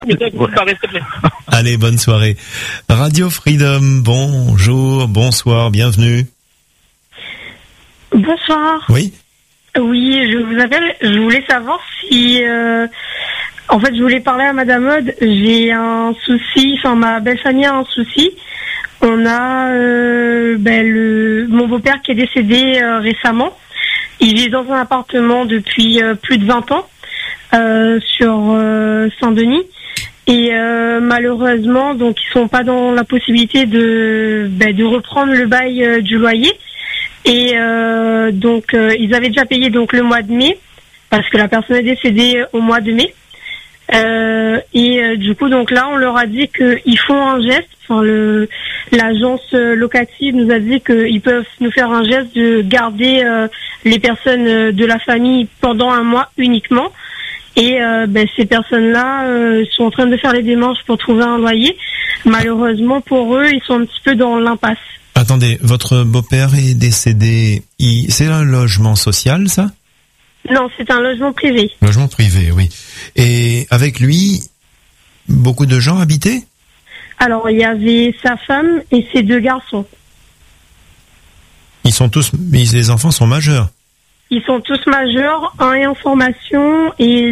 s'il te plaît. Allez, bonne soirée. Radio Freedom, bonjour, bonsoir, bienvenue. Bonsoir. Oui. Oui, je vous appelle. Je voulais savoir si, en fait, je voulais parler à Madame Aude. J'ai un souci. Enfin, ma belle famille a un souci. On a mon beau-père qui est décédé récemment. Il vit dans un appartement depuis plus de 20 ans sur Saint-Denis. Et malheureusement, donc ils sont pas dans la possibilité de reprendre le bail du loyer. Et donc ils avaient déjà payé donc le mois de mai parce que la personne est décédée au mois de mai. Du coup donc là on leur a dit qu'ils font un geste. Enfin l'agence locative nous a dit qu'ils peuvent nous faire un geste de garder les personnes de la famille pendant un mois uniquement. Et ces personnes-là sont en train de faire les démarches pour trouver un loyer. Malheureusement pour eux, ils sont un petit peu dans l'impasse. Attendez, votre beau-père est décédé. C'est un logement social, ça ? Non, c'est un logement privé. Logement privé, oui. Et avec lui, beaucoup de gens habitaient ? Alors, il y avait sa femme et ses 2 garçons. Les enfants sont majeurs ? Ils sont tous majeurs, un est en formation et